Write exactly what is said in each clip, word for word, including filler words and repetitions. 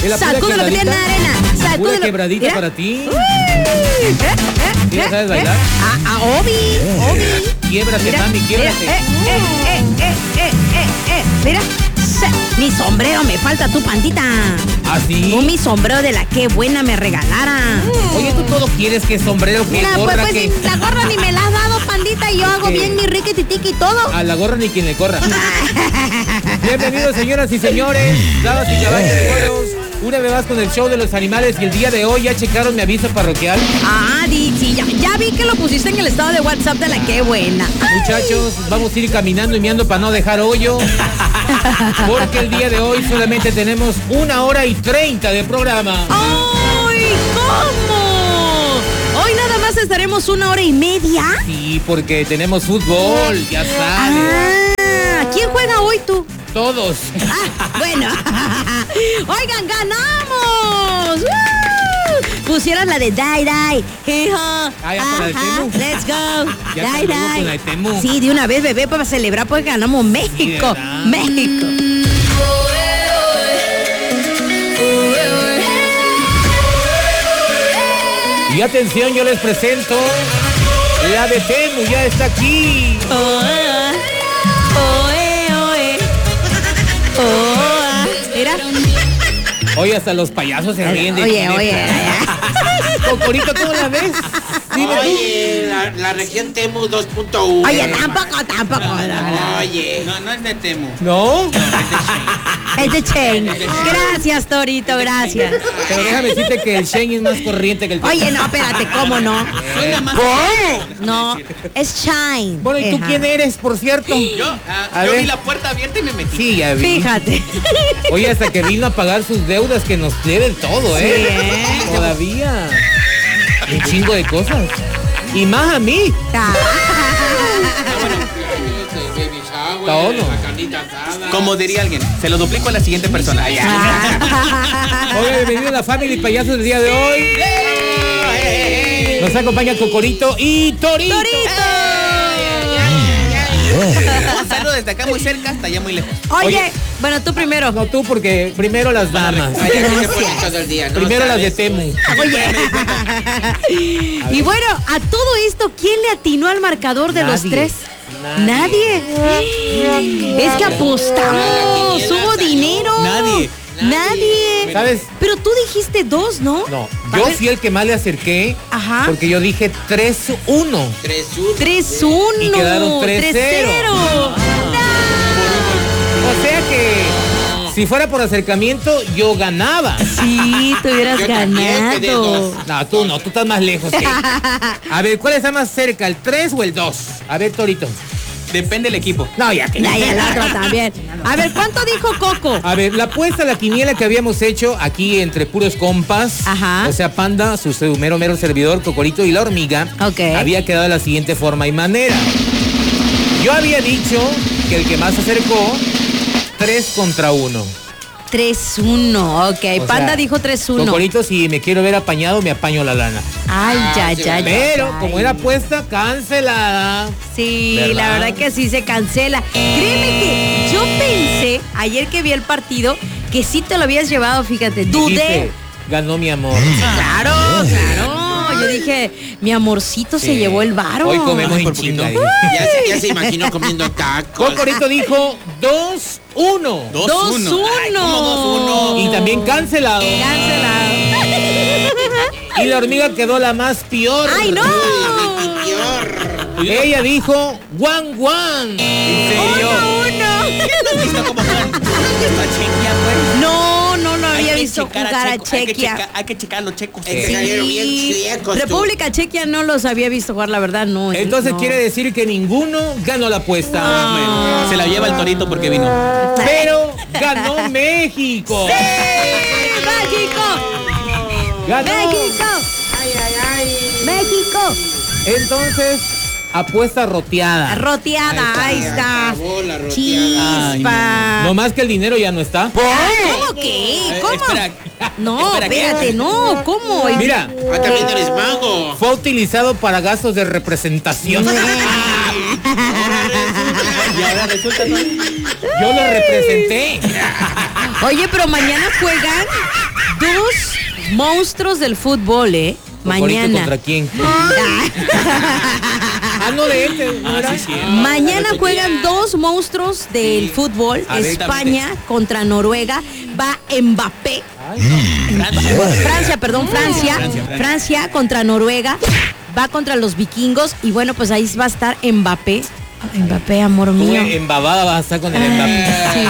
Sacude lo que tiene arena. Sacude lo quebradita ¿Mira? Para ti. Uy, eh, eh, ¿Ya sabes eh, bailar? Ah, ah, Obi, Obi. Quiebrate, mira, mami, quiebrate. Mira, eh, eh, eh, eh, eh, eh. Mira. Mi sombrero me falta, tu pandita. ¿Ah, sí? Tú mi sombrero de la que buena me regalara. Mm. Oye, tú todo quieres que sombrero, que Mira, gorra, pues, pues que... la gorra ni me la has dado, pandita, y yo hago ¿Qué? Bien mi riquititiqui y todo. A la gorra ni quien le corra. Bienvenidos, señoras y señores, damas y caballos de juegos. Una vez más con el show de los animales y el día de hoy ya checaron mi aviso parroquial. Ah, di, sí, ya, ya vi que lo pusiste en el estado de WhatsApp de la que buena. Muchachos, vamos a ir caminando y meando para no dejar hoyo. Porque el día de hoy solamente tenemos una hora y treinta de programa. ¡Ay, cómo! Hoy nada más estaremos una hora y media. Sí, porque tenemos fútbol, ya sabes. Ah, ¿quién juega hoy tú? Todos. Ah, bueno. Oigan, ganamos. ¡Uh! Pusieron la de Die Die. Hey, ah, ya para el Temu. Let's go. Ya Die Die. La de Temu. Sí, de una vez, bebé, para celebrar porque ganamos México. Sí, México. Y atención, yo les presento la de Temu, ya está aquí. Oh, Oh, mira. Oye, hasta los payasos se ríen de Oye, oye. Cocorito, ¿cómo la ves? Dime oye, la, la región Temu dos punto uno. Oye, tampoco, tampoco. Oye. No, no es de Temu. ¿No? No, es de Shane. Gracias, Torito, gracias. Pero déjame decirte que el Shane es más corriente que el Temu. Oye, no, espérate, ¿cómo no? Suena más. ¿Cómo? No, es Shine. Bueno, ¿y tú Ajá. quién eres, por cierto? Yo, uh, yo vi la puerta abierta y me metí. Sí, ya vi. Fíjate. Oye, hasta que vino a pagar sus deudas que nos deben todo, ¿eh? Sí, ¿eh? Todavía. Un chingo de cosas. Y más a mí. Ah. Todo. Como diría alguien, se lo duplico a la siguiente persona. Oye, bienvenido a la Family Payasos del día de hoy. Nos acompaña Cocorito y Torito. ¡Torito! Un saludo desde acá muy cerca hasta allá muy lejos. Oye, Oye, bueno, tú primero. No, tú porque primero las damas. Día, ¿no? Primero las de ¿Sabes? Temu. Oye. Y bueno, a todo esto, ¿quién le atinó al marcador de Nadie. los tres? Nadie. Nadie. Es que apostamos, hubo dinero. Nadie. Nadie. ¿Sabes? Pero tú dijiste dos, ¿no? No, A yo ver. fui el que más le acerqué. Ajá. Porque yo dije tres uno. tres uno. tres uno. Y quedaron tres cero. O sea que si fuera por acercamiento, yo ganaba. Sí, te hubieras Yo también quedé ganado. dos. No, tú no, tú estás más lejos que. A ver, ¿cuál está más cerca, el tres o el dos? A ver, Torito. Depende del equipo. No, ya que. Ya, y el otro también. A ver, ¿cuánto dijo Coco? A ver, la apuesta, la quiniela que habíamos hecho aquí entre puros compas, Ajá. o sea, Panda, su mero mero servidor, Cocorito y la hormiga, Ok. había quedado de la siguiente forma y manera. Yo había dicho que el que más se acercó, tres contra uno. tres uno, ok. O Panda sea, dijo tres uno. Cocorito, si me quiero ver apañado, me apaño la lana. Ay, ya, Ah, ya, sí, ya. Pero, ya. como era apuesta, cancelada. Sí, ¿Verdad? la verdad que sí se cancela. Créeme que yo pensé, ayer que vi el partido, que sí te lo habías llevado, fíjate. Dudé. Dijiste, ganó mi amor. Claro, claro. Yo dije, mi amorcito se Sí. llevó el varo. Hoy comemos Ay, en por poquito. chinga. Ya se, ya se imaginó comiendo tacos. Cocorito dijo dos uno. Dos Dos uno. Ay, ¿cómo uno. dos uno? Y también cancelado. Cancelado. Y la hormiga quedó la más peor. ¡Ay, no! Ella dijo guan guan. ¿En serio? Uno, uno. ¿Visto cómo juegan? ¿Está Chequia, pues? No, no lo había Hay que visto checar jugar a Checo, hay que Chequia. checar- Hay que checar a los checos. Es Sí. que Sí. República Chequia no los había visto jugar, la verdad, no. Entonces no. quiere decir que ninguno ganó la apuesta. Ah. Bueno, se la lleva el torito porque vino. Pero ganó México. ¡México! Ganó. ¡México! ¡México! Entonces, apuesta roteada. Roteada, ahí está. acabó la roteada. Chispa. No más que el dinero ya no está. ¿Cómo que? Eh, ¿Cómo? espera. No, Espera, ¿qué? espérate, no, ¿cómo? Mira, Ah, también eres mago. fue utilizado para gastos de representación. Y ahora resulta, ¿no? Yo lo representé. Oye, pero mañana juegan. monstruos del fútbol, ¿eh? Mañana. ¿Contra quién? Ah, no, de este. ¿No era? Ah, sí, sí. Mañana juegan dos monstruos del Sí. fútbol. A ver, España contra Noruega. Va Mbappé. Francia. Francia, perdón, Francia. Francia, Francia. Francia contra Noruega. Va contra los vikingos. Y bueno, pues ahí va a estar Mbappé. Mbappé, amor Tú mío. embabada vas a estar con el Mbappé.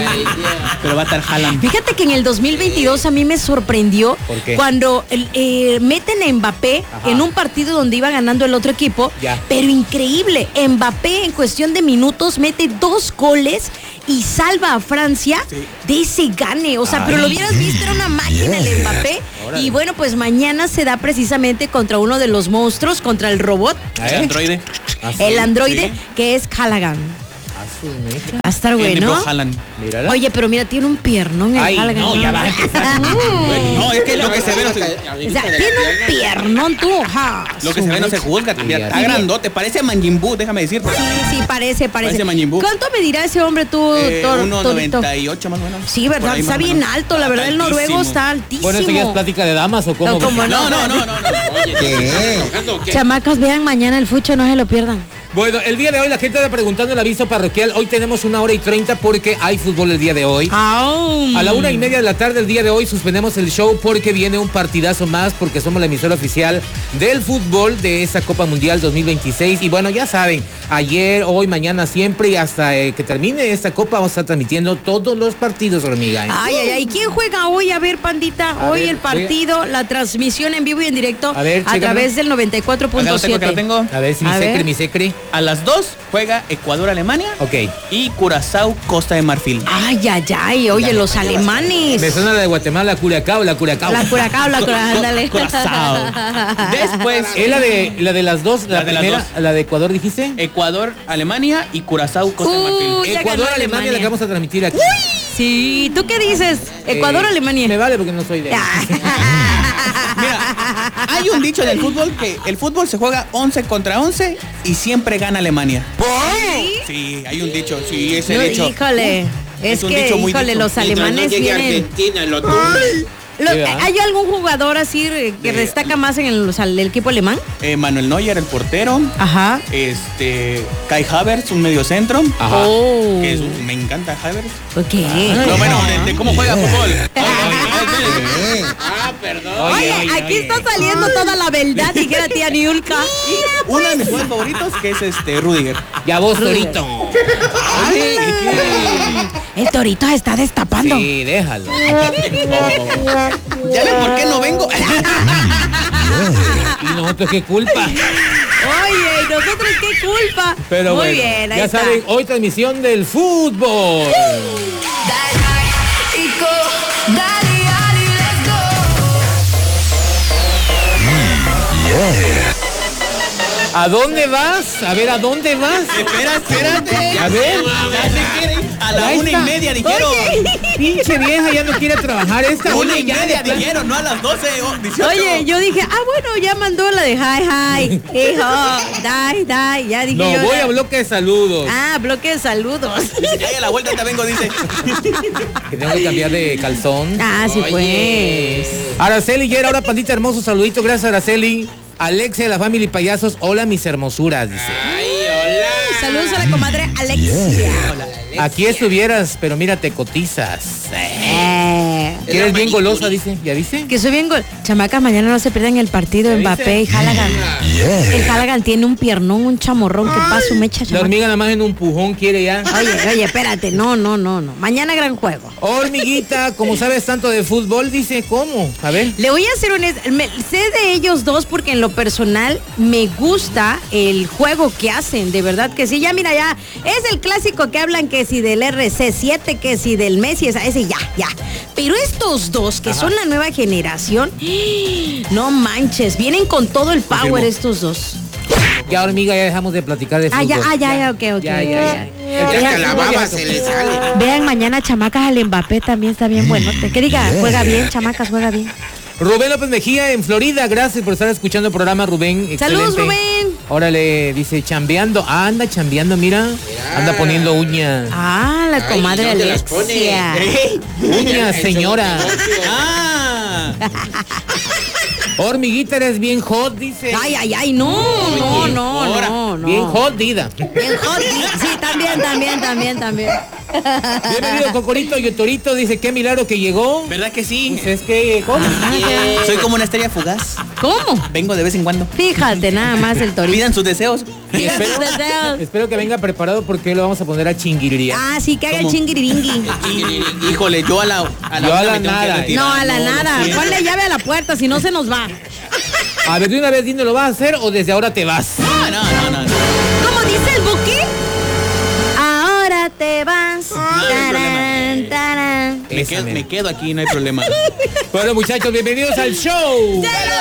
Pero va a estar Haaland. Fíjate que en el dos mil veintidós a mí me sorprendió ¿Por qué? cuando eh, meten a Mbappé Ajá. en un partido donde iba ganando el otro equipo, Ya. pero increíble, Mbappé en cuestión de minutos mete dos goles y salva a Francia Sí. de ese gane, o sea, pero lo hubieras visto, era una máquina el Mbappé. Órale. Y bueno, pues mañana se da precisamente contra uno de los monstruos, contra el robot, ¿Ah, El eh? androide. Ah, sí. el androide, sí. que es Callaghan. Ah, su mecha. Va a estar El bueno. Nebro Haaland. Mírala. Oye, pero mira, tiene un piernón el Ay, Callaghan. no, ya va a empezar. No, es que lo que se ve no se, O sea, tiene un piernón tú, ja. lo que se ve no se juzga. Mira, está Sí. grandote, parece Majin Buu, déjame decirte. Sí, sí, parece, parece. Parece Majin Buu. ¿Cuánto medirá ese hombre tú, Eh, Tor- uno Torito? noventa y ocho más o menos. Sí, Por ¿verdad? ahí Está más o bien menos. alto, la verdad, el Altísimo. noruego está altísimo. Bueno, ¿esto ya es plática de damas o cómo? No, ¿cómo No, no, no, no, no. Oye, ¿te estás enojando o qué? Chamacos, vean mañana el fucho, no se lo pierdan. Bueno, el día de hoy la gente está preguntando el aviso parroquial. Hoy tenemos una hora y treinta porque hay fútbol el día de hoy. A la una y media de la tarde el día de hoy suspendemos el show porque viene un partidazo más, porque somos la emisora oficial del fútbol de esa Copa Mundial dos mil veintiséis. Y bueno, ya saben, ayer, hoy, mañana, siempre y hasta eh, que termine esta Copa vamos a estar transmitiendo todos los partidos, hormiga. ¿eh? Ay, ay, ay. ¿Quién juega hoy? A ver, pandita. A hoy ver, el partido, la transmisión en vivo y en directo A ver, a chécalo. través del noventa y cuatro punto Acá lo tengo, acá lo siete. tengo. A ver si mi A ver. secre, mi secre. A las dos juega Ecuador-Alemania Ok. y Curazao-Costa de Marfil. Ay, ay, ay. Oye, los alemanes. Me suena la de Guatemala, Curacao, la Curacao. La curacao, la curacao, ándale. Curazao. Después, ¿Es la de, la de las dos? La, La de las primera, dos. la de Ecuador, dijiste? Ecuador-Alemania y Curazao-Costa de Marfil. Uy, ya Ecuador, ganó Alemania, la que vamos a transmitir aquí. Sí, ¿tú qué dices? Ecuador, Eh, Alemania. Me vale porque no soy de ahí. Mira, hay un dicho en el fútbol que el fútbol se juega once contra once y siempre gana Alemania. ¿Sí? Sí, hay un dicho, sí, ese No, dicho. híjole, es, es un que, dicho muy híjole, dicho. los Mientras alemanes no llegue vienen... Argentina, lo tumbe. Lo- Sí, ¿verdad? ¿Hay algún jugador así eh, que De- destaca más en el, o sea, el equipo alemán? Eh, Manuel Neuer, el portero. Ajá. Este, Kai Havertz, un mediocentro. Ajá. Oh. Que es un- me encanta Havertz. Ok. No, bueno, de, de cómo juega fútbol. Ah, perdón. Oye, oye, aquí oye. está saliendo toda la verdad, dijera tía Niulka. Uno de mis jugadores favoritos que es este Rudiger. Ya vos, Torito. Oye, ¿y qué? El torito se está destapando. Sí, déjalo. ¿Ya ves por qué no vengo? ¿Y nosotros qué culpa? Oye, ¿y nosotros qué culpa? Pero Muy bueno, bien, ahí ya está. saben, hoy transmisión del fútbol. ¿A dónde vas? A ver, ¿a dónde vas? Espera, espérate. A ver. Ya se quiere ir. A la Ahí una y está. media dijeron. Pinche vieja ya no quiere trabajar esta Una y ya media de- dijeron, no a las doce o dieciocho. Oye, yo dije, ah, bueno, ya mandó la de hi, hi. Hijo, die, die. Ya dije No, yo. voy ya- a bloque de saludos. Ah, bloque de saludos. Dice, ya a la vuelta te vengo, dice. Que tengo que cambiar de calzón. Ah, sí, Oye. pues. Araceli Yera, ahora pandita hermoso, saludito, gracias Araceli. Alexia de la Family Payasos, hola mis hermosuras, dice. Ay, hola. Saludos a la comadre Alexia. Aquí estuvieras, pero mira, te cotizas. Eh, Que eres bien golosa, dice. ¿Ya dice? que soy bien gol. Chamacas, mañana no se pierdan el partido de ¿Ya Mbappé y viste? Haaland. El Haaland tiene un piernón, un chamorrón que pasa su mecha, La chamaca. hormiga nada más en un pujón quiere ya. Oye, oye, espérate, no, no, no, no. Mañana gran juego. Hormiguita, como sabes tanto de fútbol, dice, ¿cómo? A ver. Le voy a hacer honesta, me- sé de ellos dos porque en lo personal me gusta el juego que hacen, de verdad que sí. Ya mira, ya es el clásico que hablan que si del R C siete, que si del Messi, esa- ese ya, ya. Pero estos dos que Ajá. son la nueva generación, no manches, vienen con todo el power Confirmo. estos dos. Ya, hormiga, ya dejamos de platicar de Ah, fútbol. ya, ah, ya, ya, ok, ok. Ya, ya, ok. ya. Ya hasta la baba se le sale. Vean mañana, chamacas, al Mbappé también está bien bueno. Que diga, juega bien, chamacas, juega bien. Rubén López Mejía en Florida, gracias por estar escuchando el programa, Rubén. Saludos, excelente. Rubén. Órale, dice, chambeando. Ah, anda chambeando, mira. Anda poniendo uñas. Ah, la Ay, comadre ¿dónde las pone? Alexia. ¿Eh? Uñas, En su señora. negocio. Ah. Hormiguita, eres bien hot, dice. Ay, ay, ay, no, no, no, no, no. Bien hot, Dida. Bien hot, sí, también, también, también, también. Bienvenido, Cocorito y Torito, dice, qué milagro que llegó. ¿Verdad que sí? Pues es que, ¿cómo? Ah, soy como una estrella fugaz. ¿Cómo? Vengo de vez en cuando. Fíjate, nada más el Torito. Pidan sus deseos. Y espero, espero que venga preparado porque lo vamos a poner a chinguiriría. Ah, sí, que haga el ¿Cómo? chingiriringui. Y- Híjole, yo a la a Yo a la una me tengo que nada. retirar. No, a la lo nada. siento. Ponle llave a la puerta, si no se nos va. A ver, de una vez, dime, ¿lo vas a hacer o desde ahora te vas? No, no, no, no. ¿Cómo dice el Buki? Ahora te vas. No hay Tarán, tarán. Me Esa quedo, mera. me quedo aquí, no hay problema. Bueno, muchachos, bienvenidos al show.